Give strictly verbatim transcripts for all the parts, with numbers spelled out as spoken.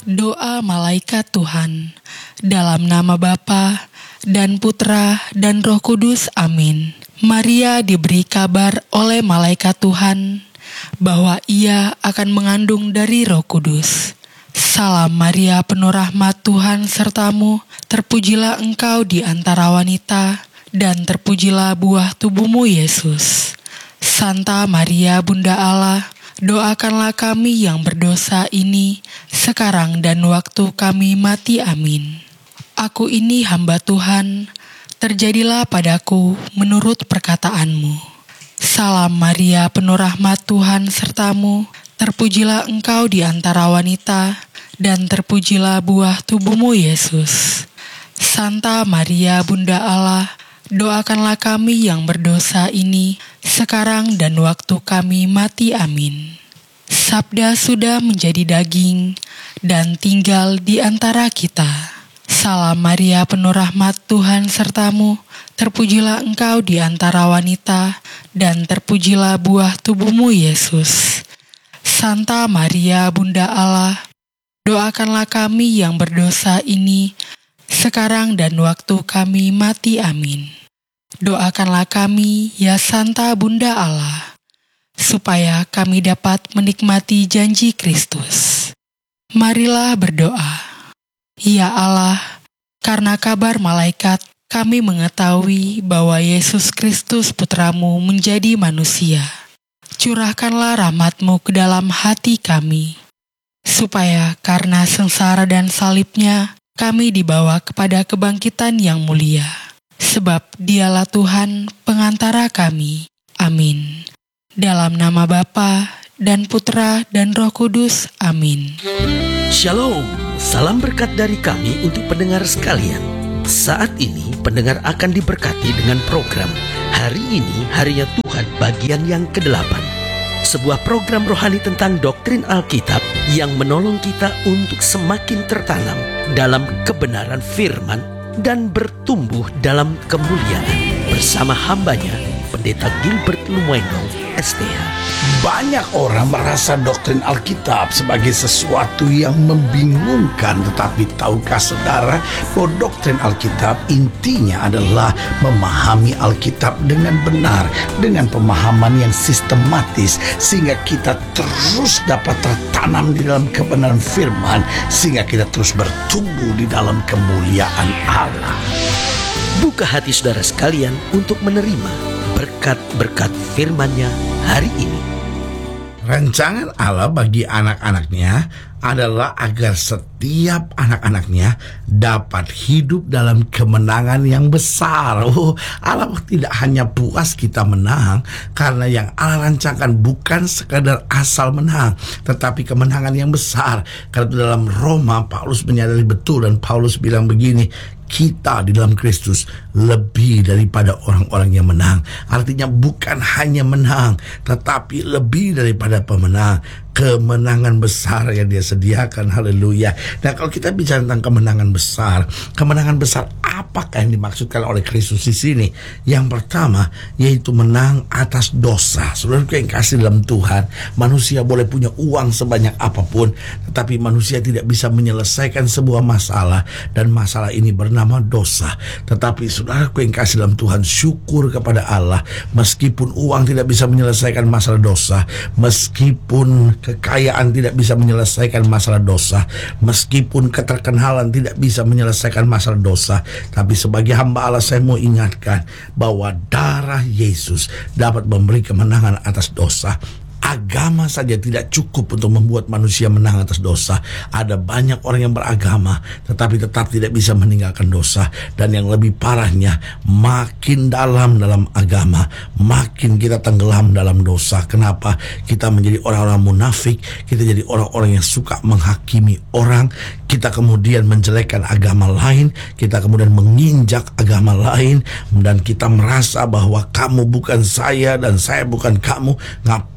Doa malaikat Tuhan. Dalam nama Bapa dan Putra dan Roh Kudus, amin. Maria diberi kabar oleh malaikat Tuhan bahwa ia akan mengandung dari Roh Kudus. Salam Maria, penuh rahmat, Tuhan sertamu, terpujilah engkau di antara wanita, dan terpujilah buah tubuhmu Yesus. Santa Maria, Bunda Allah, doakanlah kami yang berdosa ini, sekarang dan waktu kami mati, amin. Aku ini hamba Tuhan, terjadilah padaku menurut perkataanmu. Salam Maria, penuh rahmat, Tuhan sertamu, terpujilah engkau di antara wanita, dan terpujilah buah tubuhmu Yesus. Santa Maria, Bunda Allah, doakanlah kami yang berdosa ini, sekarang dan waktu kami mati, amin. Sabda sudah menjadi daging dan tinggal di antara kita. Salam Maria, penuh rahmat, Tuhan sertamu, terpujilah engkau di antara wanita, dan terpujilah buah tubuhmu Yesus. Santa Maria, Bunda Allah, doakanlah kami yang berdosa ini, sekarang dan waktu kami mati, amin. Doakanlah kami, ya Santa Bunda Allah, supaya kami dapat menikmati janji Kristus. Marilah berdoa. Ya Allah, karena kabar malaikat, kami mengetahui bahwa Yesus Kristus Putramu menjadi manusia. Curahkanlah rahmat-Mu ke dalam hati kami, supaya karena sengsara dan salibnya, kami dibawa kepada kebangkitan yang mulia. Sebab Dialah Tuhan pengantara kami. Amin. Dalam nama Bapa dan Putra dan Roh Kudus. Amin. Shalom, salam berkat dari kami untuk pendengar sekalian. Saat ini pendengar akan diberkati dengan program Hari Ini Harinya Tuhan bagian yang kedelapan. Sebuah program rohani tentang doktrin Alkitab yang menolong kita untuk semakin tertanam dalam kebenaran firman dan bertumbuh dalam kemuliaan bersama hambanya, Pendeta Gilbert Lumoino, S T H. Banyak orang merasa doktrin Alkitab sebagai sesuatu yang membingungkan, tetapi tahukah saudara bahwa doktrin Alkitab intinya adalah memahami Alkitab dengan benar, dengan pemahaman yang sistematis, sehingga kita terus dapat tertanam di dalam kebenaran firman, sehingga kita terus bertumbuh di dalam kemuliaan Allah. Buka hati saudara sekalian untuk menerima berkat-berkat firman-Nya hari ini. Rancangan Allah bagi anak-anaknya adalah agar setiap anak-anaknya dapat hidup dalam kemenangan yang besar. Oh, Allah tidak hanya puas kita menang, karena yang Allah rancangkan bukan sekadar asal menang, tetapi kemenangan yang besar. Karena dalam Roma, Paulus menyadari betul, dan Paulus bilang begini, kita di dalam Kristus lebih daripada orang-orang yang menang. Artinya bukan hanya menang, tetapi lebih daripada pemenang. Kemenangan besar yang Dia sediakan. Haleluya. Nah, kalau kita bicara tentang kemenangan besar, kemenangan besar apakah yang dimaksudkan oleh Kristus di sini? Yang pertama yaitu menang atas dosa. Saudaraku yang kasih dalam Tuhan, manusia boleh punya uang sebanyak apapun, tetapi manusia tidak bisa menyelesaikan sebuah masalah, dan masalah ini bernama dosa. Tetapi saudaraku yang kasih dalam Tuhan, syukur kepada Allah, meskipun uang tidak bisa menyelesaikan masalah dosa, meskipun kekayaan tidak bisa menyelesaikan masalah dosa, meskipun keterkenalan tidak bisa menyelesaikan masalah dosa, tapi sebagai hamba Allah saya mau ingatkan bahwa darah Yesus dapat memberi kemenangan atas dosa. Agama saja tidak cukup untuk membuat manusia menang atas dosa. Ada banyak orang yang beragama tetapi tetap tidak bisa meninggalkan dosa. Dan yang lebih parahnya, makin dalam dalam agama, makin kita tenggelam dalam dosa. Kenapa? Kita menjadi orang-orang munafik, kita jadi orang-orang yang suka menghakimi orang, kita kemudian menjelekkan agama lain, kita kemudian menginjak agama lain, dan kita merasa bahwa kamu bukan saya dan saya bukan kamu. Ngapain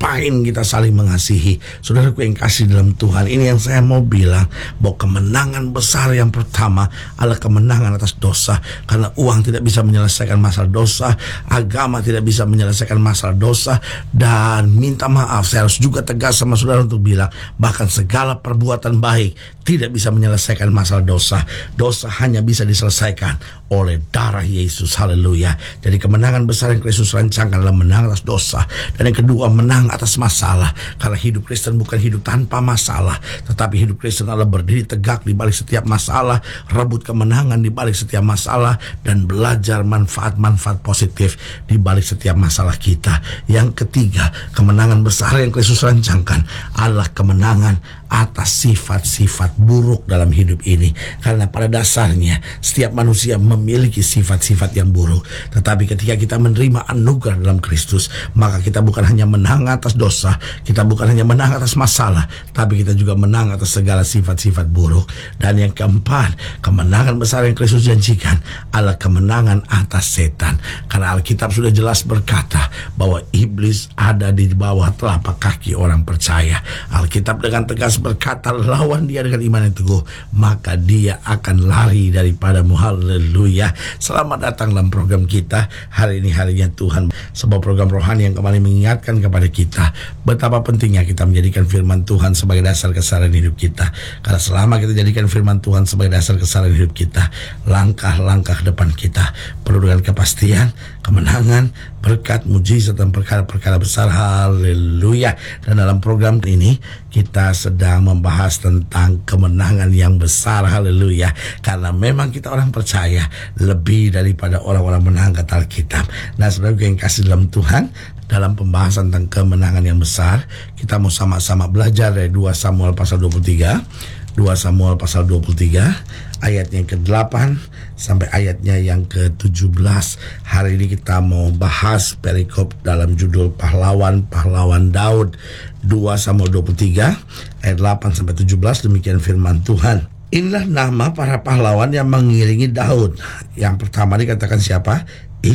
penting kita saling mengasihi. Saudaraku yang kasih dalam Tuhan, ini yang saya mau bilang, bahwa kemenangan besar yang pertama adalah kemenangan atas dosa. Karena uang tidak bisa menyelesaikan masalah dosa, agama tidak bisa menyelesaikan masalah dosa, dan minta maaf, saya harus juga tegas sama saudara untuk bilang, bahkan segala perbuatan baik tidak bisa menyelesaikan masalah dosa. Dosa hanya bisa diselesaikan oleh darah Yesus. Haleluya. Jadi kemenangan besar yang Kristus rancangkan adalah menang atas dosa. Dan yang kedua, menang atas masalah. Karena hidup Kristen bukan hidup tanpa masalah, tetapi hidup Kristen adalah berdiri tegak di balik setiap masalah, rebut kemenangan di balik setiap masalah, dan belajar manfaat-manfaat positif di balik setiap masalah kita. Yang ketiga, kemenangan besar yang Kristus rancangkan adalah kemenangan atas sifat-sifat buruk dalam hidup ini. Karena pada dasarnya setiap manusia memiliki sifat-sifat yang buruk. Tetapi ketika kita menerima anugerah dalam Kristus, maka kita bukan hanya menang atas dosa, kita bukan hanya menang atas masalah, tapi kita juga menang atas segala sifat-sifat buruk. Dan yang keempat, kemenangan besar yang Kristus janjikan adalah kemenangan atas setan. Karena Alkitab sudah jelas berkata bahwa iblis ada di bawah telapak kaki orang percaya. Alkitab dengan tegas berkata, lawan dia dengan iman yang teguh, maka dia akan lari daripadamu. Haleluya. Selamat datang dalam program kita. Hari ini harinya Tuhan, sebuah program rohani yang kembali mengingatkan kepada kita betapa pentingnya kita menjadikan firman Tuhan sebagai dasar keseharian hidup kita. Karena selama kita jadikan firman Tuhan sebagai dasar keseharian hidup kita, langkah-langkah depan kita penuh dengan kepastian, kemenangan, berkat, mujizat, dan perkara-perkara besar. Haleluya. Dan dalam program ini kita sedang membahas tentang kemenangan yang besar. Haleluya. Karena memang kita orang percaya lebih daripada orang-orang menang, kata Alkitab. Nah, saudara yang kasih dalam Tuhan, dalam pembahasan tentang kemenangan yang besar, kita mau sama-sama belajar dari dua Samuel pasal dua puluh tiga. dua Samuel pasal dua puluh tiga ayatnya yang ke-delapan sampai ayatnya yang ke-tujuh belas. Hari ini kita mau bahas perikop dalam judul pahlawan-pahlawan Daud. dua Samuel dua puluh tiga ayat delapan sampai tujuh belas, demikian firman Tuhan. Inilah nama para pahlawan yang mengiringi Daud. Yang pertama dikatakan siapa?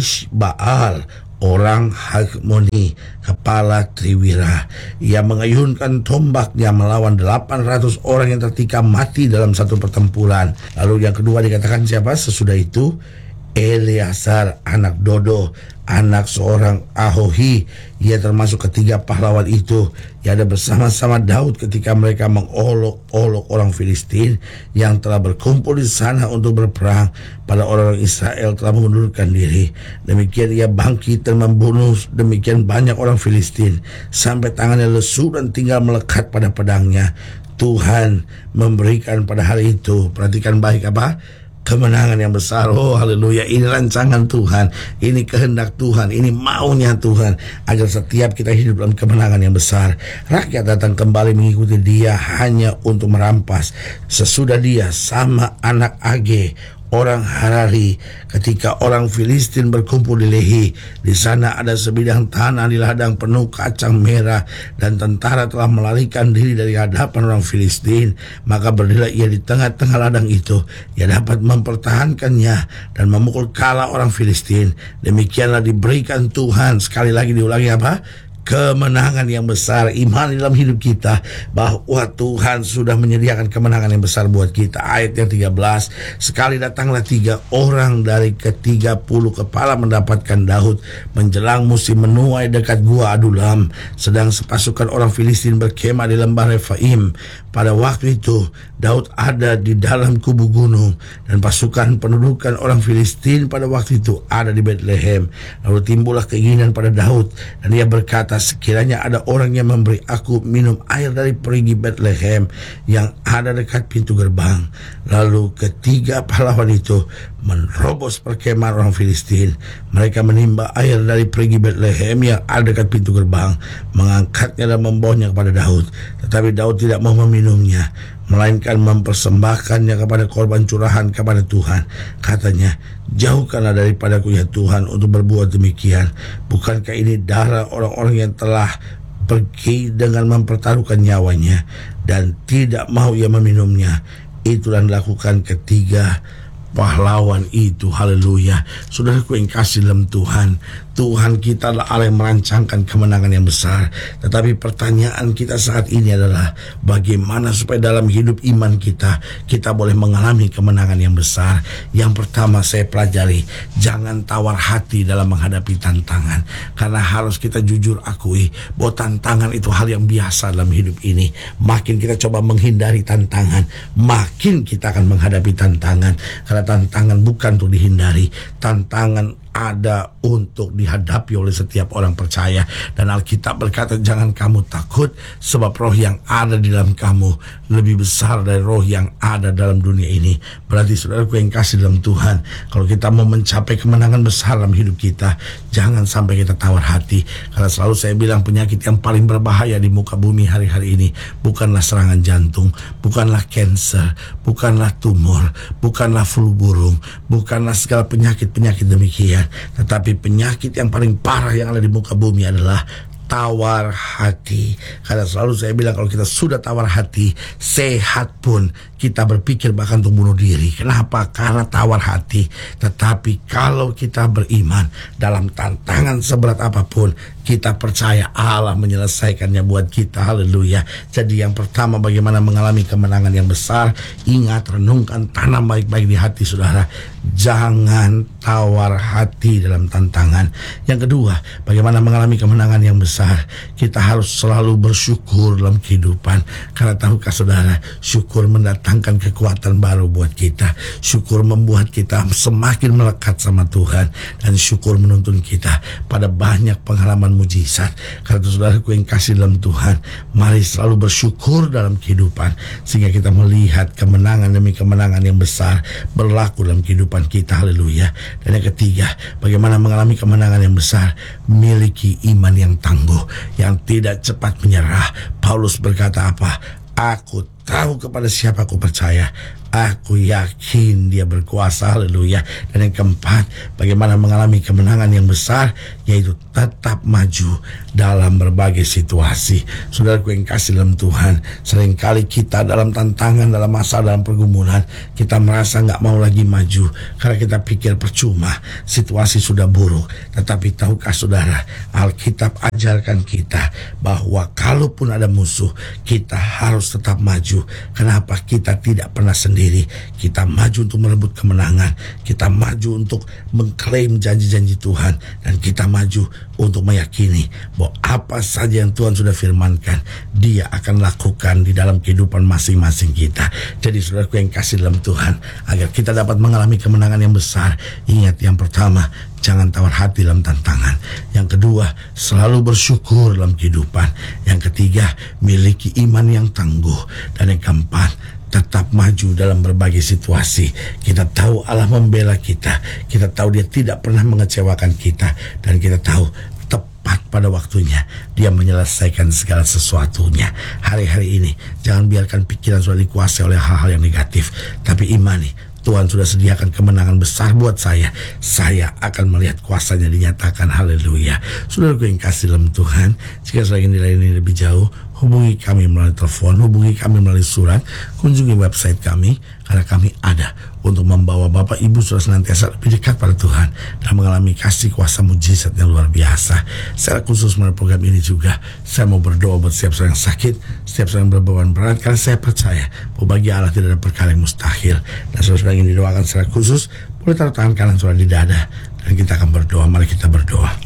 Ishbaal, orang Hakmoni, kepala Triwira. Ia mengayunkan tombaknya melawan delapan ratus orang yang tertikam mati dalam satu pertempuran. Lalu yang kedua dikatakan siapa? Sesudah itu Eleazar, anak Dodo, anak seorang Ahohi. Ia termasuk ketiga pahlawan itu. Ia ada bersama-sama Daud ketika mereka mengolok-olok orang Filistin yang telah berkumpul di sana untuk berperang. Pada orang Israel telah mengundurkan diri. Demikian ia bangkit dan membunuh demikian banyak orang Filistin sampai tangannya lesu dan tinggal melekat pada pedangnya. Tuhan memberikan pada hari itu, perhatikan baik apa? Kemenangan yang besar. Oh haleluya. Ini rancangan Tuhan, ini kehendak Tuhan, ini maunya Tuhan, agar setiap kita hidup dalam kemenangan yang besar. Rakyat datang kembali mengikuti dia hanya untuk merampas. Sesudah dia sama anak Age, orang Harari, ketika orang Filistin berkumpul di Lehi. Di sana ada sebidang tanah di ladang penuh kacang merah, dan tentara telah melarikan diri dari hadapan orang Filistin. Maka berdirilah ia di tengah-tengah ladang itu. Ia dapat mempertahankannya dan memukul kalah orang Filistin. Demikianlah diberikan Tuhan. Sekali lagi diulangi apa? Kemenangan yang besar. Iman dalam hidup kita bahwa Tuhan sudah menyediakan kemenangan yang besar buat kita. Ayat yang tiga belas, sekali datanglah tiga orang dari ketiga puluh kepala mendapatkan Daud menjelang musim menuai dekat gua Adulam, sedang sepasukan orang Filistin berkemah di lembah Refaim. Pada waktu itu Daud ada di dalam kubu gunung, dan pasukan pendudukan orang Filistin pada waktu itu ada di Betlehem. Lalu timbullah keinginan pada Daud, dan ia berkata, sekiranya ada orang yang memberi aku minum air dari perigi Betlehem yang ada dekat pintu gerbang. Lalu ketiga pahlawan itu menerobos perkemahan orang Filistin. Mereka menimba air dari perigi Betlehem yang ada dekat pintu gerbang, mengangkatnya dan membawanya kepada Daud. Tetapi Daud tidak mau meminumnya, melainkan mempersembahkannya kepada korban curahan kepada Tuhan. Katanya, jauhkanlah daripadaku ya Tuhan untuk berbuat demikian. Bukankah ini darah orang-orang yang telah pergi dengan mempertaruhkan nyawanya, dan tidak mau ia meminumnya. Itulah dilakukan ketiga pahlawan itu. Haleluya. Saudaraku yang kasih dalam Tuhan, Tuhan kita adalah Allah yang merancangkan kemenangan yang besar. Tetapi pertanyaan kita saat ini adalah bagaimana supaya dalam hidup iman kita, kita boleh mengalami kemenangan yang besar. Yang pertama saya pelajari, jangan tawar hati dalam menghadapi tantangan. Karena harus kita jujur akui bahwa tantangan itu hal yang biasa dalam hidup ini. Makin kita coba menghindari tantangan, makin kita akan menghadapi tantangan. Karena tantangan bukan untuk dihindari, tantangan ada untuk dihadapi oleh setiap orang percaya. Dan Alkitab berkata, jangan kamu takut, sebab roh yang ada di dalam kamu lebih besar dari roh yang ada dalam dunia ini. Berarti saudaraku yang kasih dalam Tuhan, kalau kita mau mencapai kemenangan besar dalam hidup kita, jangan sampai kita tawar hati. Karena selalu saya bilang, penyakit yang paling berbahaya di muka bumi hari-hari ini bukanlah serangan jantung, bukanlah kanker, bukanlah tumor, bukanlah flu burung, bukanlah segala penyakit-penyakit demikian. Tetapi penyakit yang paling parah yang ada di muka bumi adalah tawar hati. Karena selalu saya bilang, kalau kita sudah tawar hati, sehat pun kita berpikir bahkan untuk bunuh diri. Kenapa? Karena tawar hati. Tetapi kalau kita beriman, dalam tantangan seberat apapun, kita percaya Allah menyelesaikannya buat kita. Haleluya. Jadi yang pertama, bagaimana mengalami kemenangan yang besar? Ingat, renungkan, tanam baik-baik di hati saudara. Jangan tawar hati dalam tantangan. Yang kedua, bagaimana mengalami kemenangan yang besar? Kita harus selalu bersyukur dalam kehidupan. Karena tahukah saudara, syukur mendatangkan kekuatan baru buat kita. Syukur membuat kita semakin melekat sama Tuhan. Dan syukur menuntun kita pada banyak pengalaman mujizat. Karena itu saudaraku yang kasih dalam Tuhan, mari selalu bersyukur dalam kehidupan, sehingga kita melihat kemenangan demi kemenangan yang besar berlaku dalam kehidupan kita. Haleluya. Dan yang ketiga, bagaimana mengalami kemenangan yang besar? Miliki iman yang tangguh, yang tidak cepat menyerah. Paulus berkata apa? Aku tahu kepada siapa aku percaya, aku yakin dia berkuasa. Haleluya. Dan yang keempat, bagaimana mengalami kemenangan yang besar? Yaitu tetap maju dalam berbagai situasi. Saudaraku yang kasih dalam Tuhan, seringkali kita dalam tantangan, dalam masa, dalam pergumulan, kita merasa gak mau lagi maju. Karena kita pikir percuma, situasi sudah buruk. Tetapi tahukah saudara, Alkitab ajarkan kita bahwa kalaupun ada musuh, kita harus tetap maju. Kenapa? Kita tidak pernah sendiri. Kita maju untuk merebut kemenangan. Kita maju untuk mengklaim janji-janji Tuhan. Dan kita maju untuk meyakini bahwa apa saja yang Tuhan sudah firmankan, Dia akan lakukan di dalam kehidupan masing-masing kita. Jadi saudaraku yang kasih dalam Tuhan, agar kita dapat mengalami kemenangan yang besar, ingat, yang pertama, jangan tawar hati dalam tantangan. Yang kedua, selalu bersyukur dalam kehidupan. Yang ketiga, miliki iman yang tangguh. Dan yang keempat, tetap maju dalam berbagai situasi. Kita tahu Allah membela kita. Kita tahu Dia tidak pernah mengecewakan kita. Dan kita tahu tepat pada waktunya Dia menyelesaikan segala sesuatunya. Hari-hari ini jangan biarkan pikiran sudah dikuasai oleh hal-hal yang negatif, tapi imani Tuhan sudah sediakan kemenangan besar buat saya. Saya akan melihat kuasanya dinyatakan. Haleluya. Saudaraku yang kasih dalam Tuhan, jika saya ingin dilayani lebih jauh, hubungi kami melalui telepon, hubungi kami melalui surat, kunjungi website kami, karena kami ada untuk membawa Bapak Ibu sudah senantiasa lebih dekat pada Tuhan dan mengalami kasih kuasa mujizat yang luar biasa. Secara khusus melalui program ini juga, saya mau berdoa buat setiap orang yang sakit, setiap orang yang berbeban berat, karena saya percaya bahwa bagi Allah tidak ada perkara yang mustahil. Dan saudara ingin didoakan secara khusus, boleh taruh tangan kanan saudara di dada, dan kita akan berdoa. Mari kita berdoa.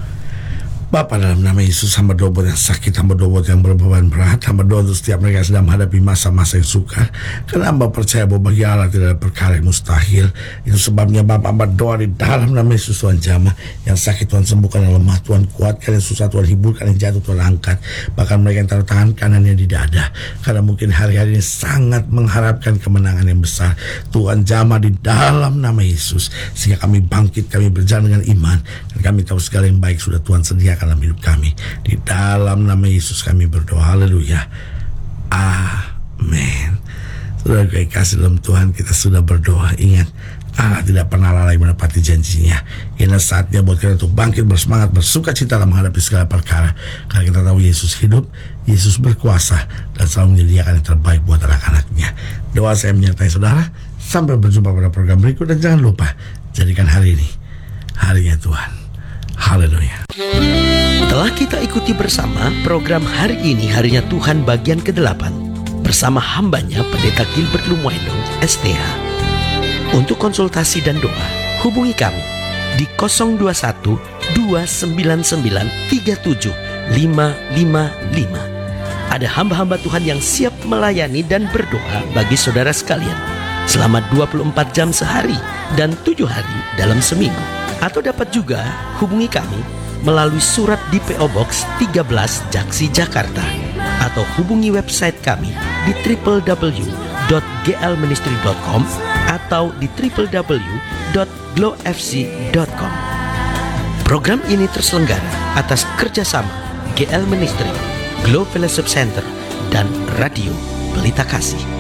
Bapa, dalam nama Yesus, hamba doa buat yang sakit, hamba doa buat yang berbeban berat, hamba doa untuk setiap mereka yang sedang menghadapi masa-masa yang sukar. Karena hamba percaya bahwa bagi Allah tidak ada perkara yang mustahil. Itu sebabnya Bapa, hamba doa di dalam nama Yesus, Tuhan jamah. Yang sakit Tuhan sembuhkan, yang lemah Tuhan kuatkan, yang susah Tuhan hiburkan, yang jatuh Tuhan angkat. Bahkan mereka yang taruh tangan kanannya di dada, karena mungkin hari-hari ini sangat mengharapkan kemenangan yang besar, Tuhan jamah di dalam nama Yesus. Sehingga kami bangkit, kami berjalan dengan iman, dan kami tahu segala yang baik sudah Tuhan sediakan dalam hidup kami. Di dalam nama Yesus kami berdoa. Haleluya. Amin. Saudara kasih dalam Tuhan, kita sudah berdoa. Ingat, Allah tidak pernah lalai menepati janjinya. Ini saatnya buat kita untuk bangkit, bersemangat, bersuka cita dalam menghadapi segala perkara. Karena kita tahu Yesus hidup, Yesus berkuasa, dan selalu menyediakan yang terbaik buat anak-anaknya. Doa saya menyertai saudara. Sampai berjumpa pada program berikut, dan jangan lupa jadikan hari ini harinya Tuhan. Haleluya. Telah kita ikuti bersama program Hari Ini Harinya Tuhan bagian kedelapan bersama hambanya Pendeta Gilbert Lumwendo S T H. Untuk konsultasi dan doa, hubungi kami di nol dua satu dua sembilan sembilan tiga tujuh lima lima lima. Ada hamba-hamba Tuhan yang siap melayani dan berdoa bagi saudara sekalian selama dua puluh empat jam sehari dan tujuh hari dalam seminggu. Atau dapat juga hubungi kami melalui surat di P O Box tiga belas Jaksi, Jakarta, atau hubungi website kami di w w w dot g l ministry dot com atau di w w w dot glow f c dot com. Program ini terselenggara atas kerjasama G L Ministry, Glow Fellowship Center, dan Radio Pelita Kasih.